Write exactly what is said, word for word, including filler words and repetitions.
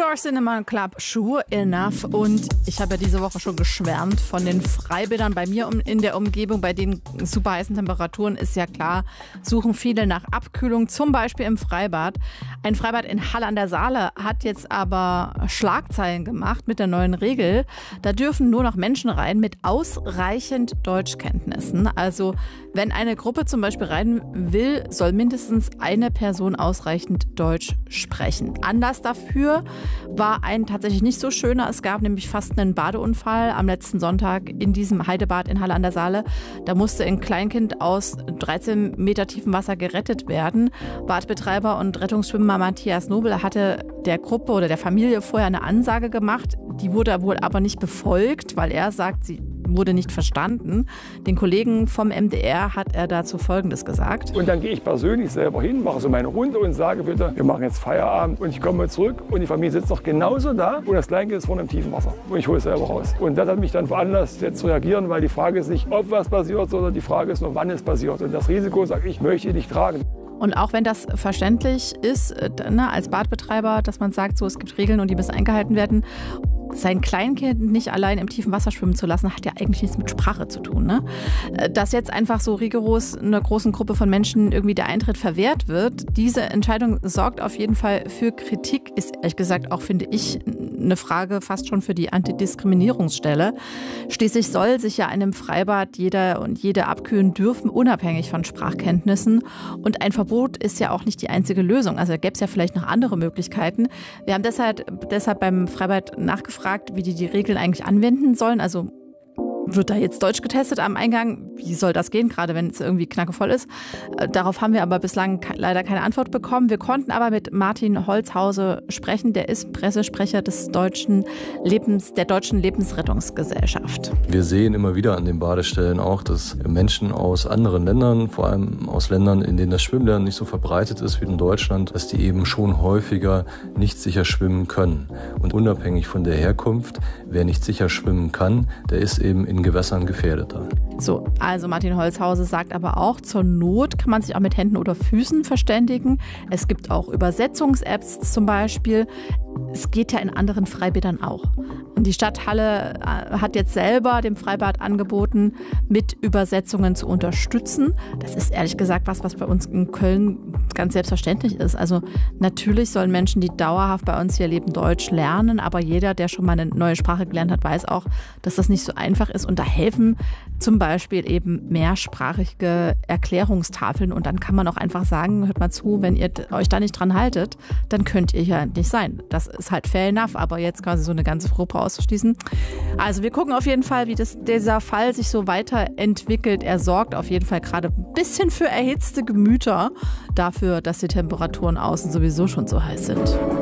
Indoor Cinema Club, Sure Enough. Und ich habe ja diese Woche schon geschwärmt von den Freibädern bei mir in der Umgebung. Bei den super heißen Temperaturen ist ja klar, suchen viele nach Abkühlung, zum Beispiel im Freibad. Ein Freibad in Halle an der Saale hat jetzt aber Schlagzeilen gemacht mit der neuen Regel. Da dürfen nur noch Menschen rein mit ausreichend Deutschkenntnissen. Also wenn eine Gruppe zum Beispiel rein will, soll mindestens eine Person ausreichend Deutsch sprechen. Anlass dafür war ein tatsächlich nicht so schöner. Es gab nämlich fast einen Badeunfall am letzten Sonntag in diesem Heidebad in Halle an der Saale. Da musste ein Kleinkind aus dreizehn Meter tiefem Wasser gerettet werden. Badbetreiber und Rettungsschwimmer Matthias Nobel hatte der Gruppe oder der Familie vorher eine Ansage gemacht. Die wurde wohl aber nicht befolgt, weil er sagt, sie wurde nicht verstanden. Den Kollegen vom M D R hat er dazu Folgendes gesagt. Und dann gehe ich persönlich selber hin, mache so meine Runde und sage bitte, wir machen jetzt Feierabend. Und ich komme zurück und die Familie sitzt noch genauso da und das Kleinkind ist vorne im tiefen Wasser. Und ich hole es selber raus. Und das hat mich dann veranlasst, jetzt zu reagieren, weil die Frage ist nicht, ob was passiert, sondern die Frage ist nur, wann es passiert. Und das Risiko, sage ich, möchte ich nicht tragen. Und auch wenn das verständlich ist, ne, als Badbetreiber, dass man sagt, so, es gibt Regeln und die müssen eingehalten werden, sein Kleinkind nicht allein im tiefen Wasser schwimmen zu lassen, hat ja eigentlich nichts mit Sprache zu tun. Ne? Dass jetzt einfach so rigoros einer großen Gruppe von Menschen irgendwie der Eintritt verwehrt wird, diese Entscheidung sorgt auf jeden Fall für Kritik, ist ehrlich gesagt auch, finde ich, eine Frage fast schon für die Antidiskriminierungsstelle. Schließlich soll sich ja in einem Freibad jeder und jede abkühlen dürfen, unabhängig von Sprachkenntnissen. Und ein Verbot ist ja auch nicht die einzige Lösung. Also da gäbe es ja vielleicht noch andere Möglichkeiten. Wir haben deshalb, deshalb beim Freibad nachgefragt, wie die die Regeln eigentlich anwenden sollen. Also wird da jetzt Deutsch getestet am Eingang? Wie soll das gehen, gerade wenn es irgendwie knackevoll ist? Darauf haben wir aber bislang leider keine Antwort bekommen. Wir konnten aber mit Martin Holzhause sprechen. Der ist Pressesprecher des deutschen Lebens, der Deutschen Lebensrettungsgesellschaft. Wir sehen immer wieder an den Badestellen auch, dass Menschen aus anderen Ländern, vor allem aus Ländern, in denen das Schwimmlernen nicht so verbreitet ist wie in Deutschland, dass die eben schon häufiger nicht sicher schwimmen können. Und unabhängig von der Herkunft, wer nicht sicher schwimmen kann, der ist eben in Gewässern gefährdeter. So, also Martin Holzhause sagt aber auch, zur Not kann man sich auch mit Händen oder Füßen verständigen. Es gibt auch Übersetzungs-Apps zum Beispiel. Es geht ja in anderen Freibädern auch. Und die Stadt Halle hat jetzt selber dem Freibad angeboten, mit Übersetzungen zu unterstützen. Das ist ehrlich gesagt was, was bei uns in Köln ganz selbstverständlich ist. Also natürlich sollen Menschen, die dauerhaft bei uns hier leben, Deutsch lernen. Aber jeder, der schon mal eine neue Sprache gelernt hat, weiß auch, dass das nicht so einfach ist. Und da helfen zum Beispiel eben mehrsprachige Erklärungstafeln. Und dann kann man auch einfach sagen, hört mal zu, wenn ihr euch da nicht dran haltet, dann könnt ihr hier nicht sein. Das ist halt fair enough, aber jetzt quasi so eine ganze Gruppe auszuschließen. Also wir gucken auf jeden Fall, wie das, dieser Fall sich so weiterentwickelt. Er sorgt auf jeden Fall gerade ein bisschen für erhitzte Gemüter, dafür, dass die Temperaturen außen sowieso schon so heiß sind.